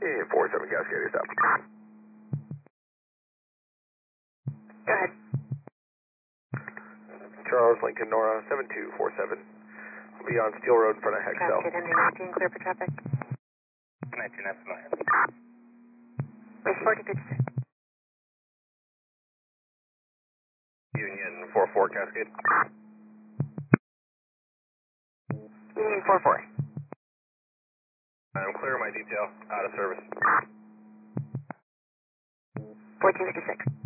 Union 47 Cascade, stop. Go ahead. Charles Lincoln Nora 7247. I'll be on Steel Road in front of Hexel. Cascade ending 19, clear for traffic. 19, that's fine. Race 4056. Union 44 Cascade. Union 44. I'm clear my detail, out of service. 1456.